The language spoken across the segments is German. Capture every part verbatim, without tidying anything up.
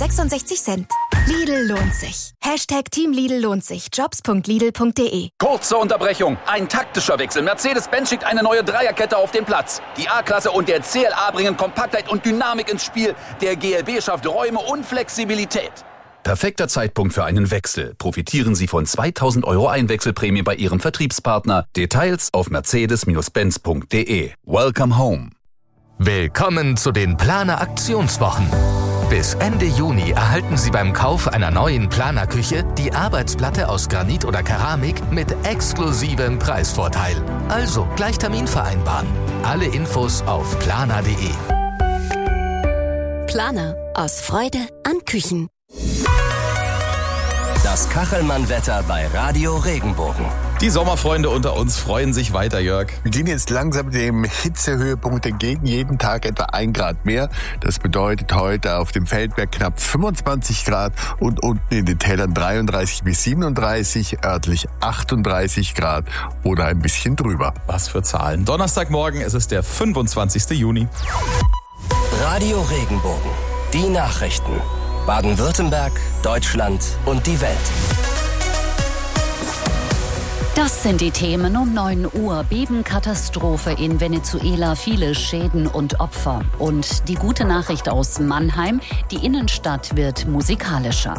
sechsundsechzig Cent. Lidl lohnt sich. Hashtag Team Lidl lohnt sich. Jobs punkt lidl punkt de. Kurze Unterbrechung. Ein taktischer Wechsel. Mercedes-Benz schickt eine neue Dreierkette auf den Platz. Die A-Klasse und der C L A bringen Kompaktheit und Dynamik ins Spiel. Der G L B schafft Räume und Flexibilität. Perfekter Zeitpunkt für einen Wechsel. Profitieren Sie von zweitausend Euro Einwechselprämie bei Ihrem Vertriebspartner. Details auf mercedes Benz punkt de. Welcome home. Willkommen zu den Planer Aktionswochen. Bis Ende Juni erhalten Sie beim Kauf einer neuen Planerküche die Arbeitsplatte aus Granit oder Keramik mit exklusivem Preisvorteil. Also gleich Termin vereinbaren. Alle Infos auf planer punkt de. Planer. Aus Freude an Küchen. Das Kachelmann-Wetter bei Radio Regenbogen. Die Sommerfreunde unter uns freuen sich weiter, Jörg. Wir gehen jetzt langsam dem Hitzehöhepunkt entgegen. Jeden Tag etwa ein Grad mehr. Das bedeutet heute auf dem Feldberg knapp fünfundzwanzig Grad und unten in den Tälern dreiunddreißig bis siebenunddreißig, örtlich achtunddreißig Grad oder ein bisschen drüber. Was für Zahlen. Donnerstagmorgen, es ist der fünfundzwanzigsten Juni. Radio Regenbogen. Die Nachrichten. Baden-Württemberg, Deutschland und die Welt. Das sind die Themen um neun Uhr. Bebenkatastrophe in Venezuela, viele Schäden und Opfer. Und die gute Nachricht aus Mannheim, die Innenstadt wird musikalischer.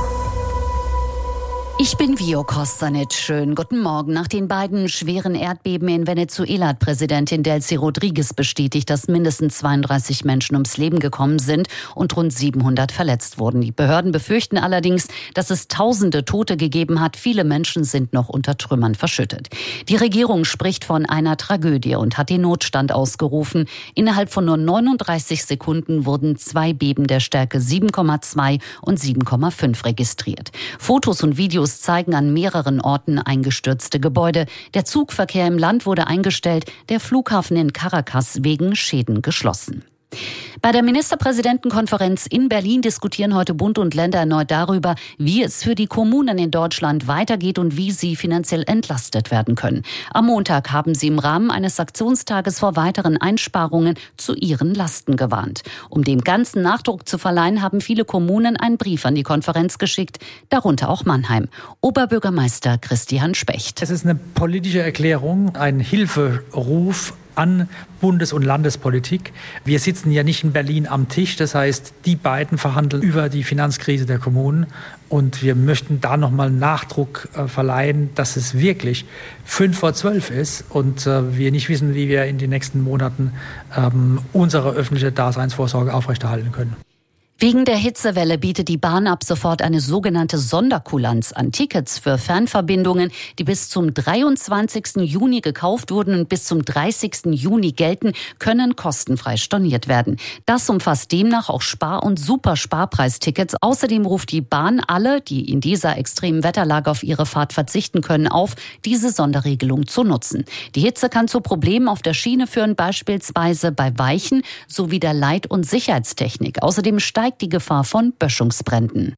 Ich bin Vio Kostanic. Schönen guten Morgen. Nach den beiden schweren Erdbeben in Venezuela hat Präsidentin Delcy Rodriguez bestätigt, dass mindestens zweiunddreißig Menschen ums Leben gekommen sind und rund siebenhundert verletzt wurden. Die Behörden befürchten allerdings, dass es tausende Tote gegeben hat. Viele Menschen sind noch unter Trümmern verschüttet. Die Regierung spricht von einer Tragödie und hat den Notstand ausgerufen. Innerhalb von nur neununddreißig Sekunden wurden zwei Beben der Stärke sieben Komma zwei und sieben Komma fünf registriert. Fotos und Videos zeigen an mehreren Orten eingestürzte Gebäude. Der Zugverkehr im Land wurde eingestellt, der Flughafen in Caracas wegen Schäden geschlossen. Bei der Ministerpräsidentenkonferenz in Berlin diskutieren heute Bund und Länder erneut darüber, wie es für die Kommunen in Deutschland weitergeht und wie sie finanziell entlastet werden können. Am Montag haben sie im Rahmen eines Aktionstages vor weiteren Einsparungen zu ihren Lasten gewarnt. Um dem Ganzen Nachdruck zu verleihen, haben viele Kommunen einen Brief an die Konferenz geschickt, darunter auch Mannheim. Oberbürgermeister Christian Specht. Es ist eine politische Erklärung, ein Hilferuf an Bundes- und Landespolitik. Wir sitzen ja nicht in Berlin am Tisch, das heißt, die beiden verhandeln über die Finanzkrise der Kommunen und wir möchten da nochmal Nachdruck äh, verleihen, dass es wirklich fünf vor zwölf ist und äh, wir nicht wissen, wie wir in den nächsten Monaten ähm, unsere öffentliche Daseinsvorsorge aufrechterhalten können. Wegen der Hitzewelle bietet die Bahn ab sofort eine sogenannte Sonderkulanz an. Tickets für Fernverbindungen, die bis zum dreiundzwanzigsten Juni gekauft wurden und bis zum dreißigsten Juni gelten, können kostenfrei storniert werden. Das umfasst demnach auch Spar- und Supersparpreistickets. Außerdem ruft die Bahn alle, die in dieser extremen Wetterlage auf ihre Fahrt verzichten können, auf, diese Sonderregelung zu nutzen. Die Hitze kann zu Problemen auf der Schiene führen, beispielsweise bei Weichen sowie der Leit- und Sicherheitstechnik. Außerdem steigt die Gefahr von Böschungsbränden.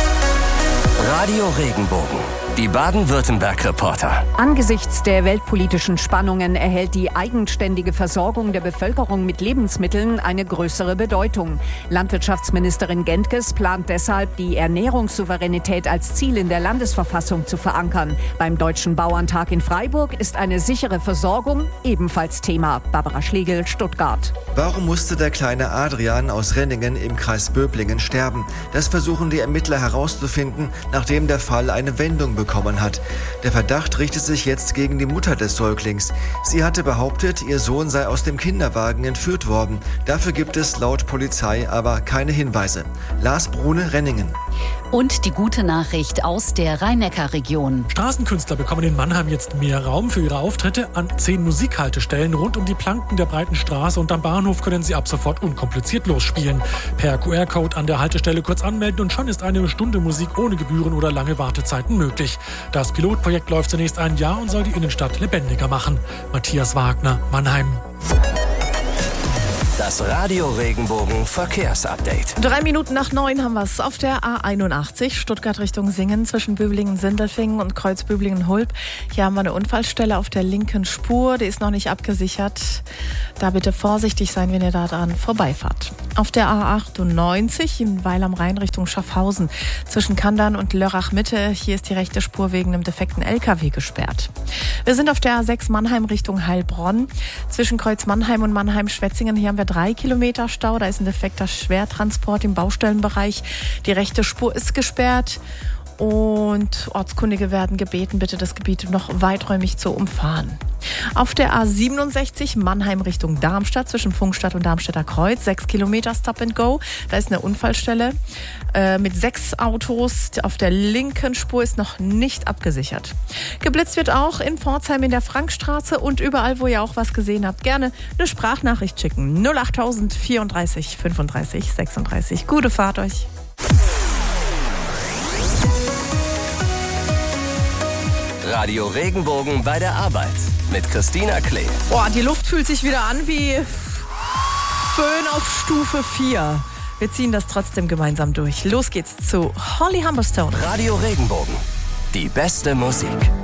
Radio Regenbogen. Die Baden-Württemberg-Reporter. Angesichts der weltpolitischen Spannungen erhält die eigenständige Versorgung der Bevölkerung mit Lebensmitteln eine größere Bedeutung. Landwirtschaftsministerin Gentges plant deshalb, die Ernährungssouveränität als Ziel in der Landesverfassung zu verankern. Beim Deutschen Bauerntag in Freiburg ist eine sichere Versorgung ebenfalls Thema. Barbara Schlegel, Stuttgart. Warum musste der kleine Adrian aus Renningen im Kreis Böblingen sterben? Das versuchen die Ermittler herauszufinden, nachdem der Fall eine Wendung bekommen hat. Der Verdacht richtet sich jetzt gegen die Mutter des Säuglings. Sie hatte behauptet, ihr Sohn sei aus dem Kinderwagen entführt worden. Dafür gibt es laut Polizei aber keine Hinweise. Lars Brune, Renningen. Und die gute Nachricht aus der Rhein-Neckar-Region. Straßenkünstler bekommen in Mannheim jetzt mehr Raum für ihre Auftritte. An zehn Musikhaltestellen rund um die Planken der Breiten Straße und am Bahnhof können sie ab sofort unkompliziert losspielen. Per Q R-Code an der Haltestelle kurz anmelden und schon ist eine Stunde Musik ohne Gebühren oder lange Wartezeiten möglich. Das Pilotprojekt läuft zunächst ein Jahr und soll die Innenstadt lebendiger machen. Matthias Wagner, Mannheim. Das Radio Regenbogen Verkehrsupdate. Drei Minuten nach neun haben wir es auf der A einundachtzig, Stuttgart Richtung Singen, zwischen Böblingen-Sindelfingen und Kreuz-Böblingen-Hulb. Hier haben wir eine Unfallstelle auf der linken Spur, die ist noch nicht abgesichert. Da bitte vorsichtig sein, wenn ihr da dran vorbeifahrt. Auf der A achtundneunzig in Weil am Rhein Richtung Schaffhausen zwischen Kandern und Lörrach Mitte. Hier ist die rechte Spur wegen einem defekten L K W gesperrt. Wir sind auf der A sechs Mannheim Richtung Heilbronn. Zwischen Kreuz Mannheim und Mannheim-Schwetzingen. Hier haben wir drei Kilometer Stau. Da ist ein defekter Schwertransport im Baustellenbereich. Die rechte Spur ist gesperrt. Und Ortskundige werden gebeten, bitte das Gebiet noch weiträumig zu umfahren. Auf der A siebenundsechzig Mannheim Richtung Darmstadt zwischen Pfungstadt und Darmstädter Kreuz. Sechs Kilometer Stop and Go. Da ist eine Unfallstelle äh, mit sechs Autos. Auf der linken Spur ist noch nicht abgesichert. Geblitzt wird auch in Pforzheim in der Frankstraße und überall, wo ihr auch was gesehen habt. Gerne eine Sprachnachricht schicken. null achttausend vierunddreißig fünfunddreißig sechsunddreißig. Gute Fahrt euch. Radio Regenbogen bei der Arbeit mit Christina Klee. Boah, die Luft fühlt sich wieder an wie Föhn auf Stufe vier. Wir ziehen das trotzdem gemeinsam durch. Los geht's zu Holly Humberstone. Radio Regenbogen. Die beste Musik.